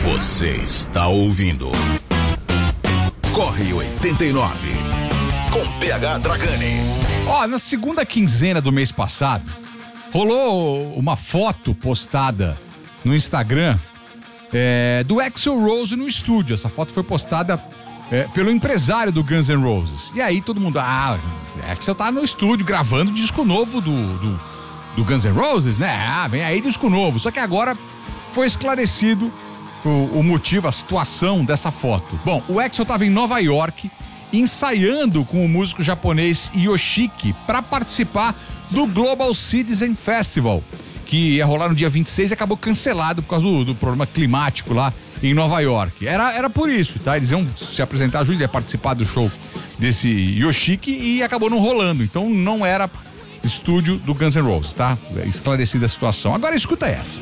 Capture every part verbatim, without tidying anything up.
Você está ouvindo Corre oitenta e nove com P H Dragani. Ó, na segunda quinzena do mês passado, rolou uma foto postada no Instagram é, do Axl Rose no estúdio. Essa foto foi postada é, pelo empresário do Guns N' Roses. E aí todo mundo, ah, Axl tá no estúdio gravando o disco novo do, do, do Guns N' Roses, né? Ah, vem aí disco novo. Só que agora foi esclarecido o, o motivo, a situação dessa foto. Bom, o Axl estava em Nova York ensaiando com o músico japonês Yoshiki para participar do Global Citizen Festival, que ia rolar no dia vinte e seis e acabou cancelado por causa do, do problema climático lá em Nova York. Era, era por isso, tá? Eles iam se apresentar junto, ia participar do show desse Yoshiki e acabou não rolando. Então não era estúdio do Guns N' Roses, tá? Esclarecida a situação. Agora escuta essa.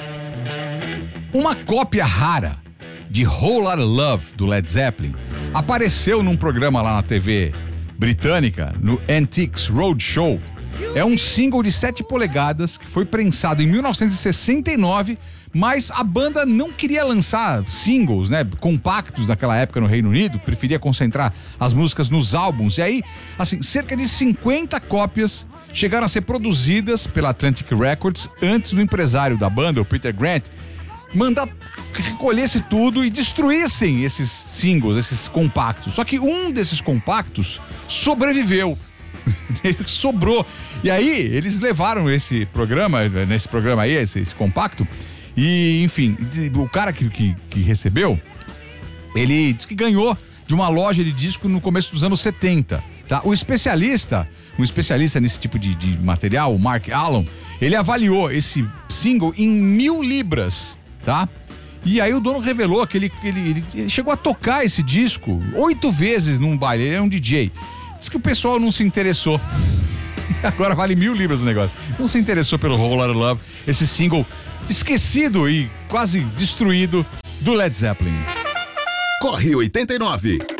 Uma cópia rara de Whole Lotta Love do Led Zeppelin apareceu num programa lá na T V britânica, no Antiques Roadshow. É um single de sete polegadas que foi prensado em mil novecentos e sessenta e nove, mas a banda não queria lançar singles, né, compactos naquela época no Reino Unido, preferia concentrar as músicas nos álbuns. E aí, assim, cerca de cinquenta cópias chegaram a ser produzidas pela Atlantic Records antes do empresário da banda, o Peter Grant, mandar recolhesse tudo e destruíssem esses singles, esses compactos. Só que um desses compactos sobreviveu. Ele sobrou. E aí, eles levaram esse programa, nesse programa aí, esse, esse compacto, e, enfim, o cara que, que, que recebeu, ele disse que ganhou de uma loja de disco no começo dos anos setenta, tá? O especialista, um especialista nesse tipo de, de material, o Mark Allen, ele avaliou esse single em mil libras, tá? E aí o dono revelou que ele, ele, ele, ele chegou a tocar esse disco oito vezes num baile, ele é um D J. Diz que o pessoal não se interessou. Agora vale mil libras o negócio. Não se interessou pelo Whole Lotta Love, esse single esquecido e quase destruído do Led Zeppelin. Corre oitenta e nove.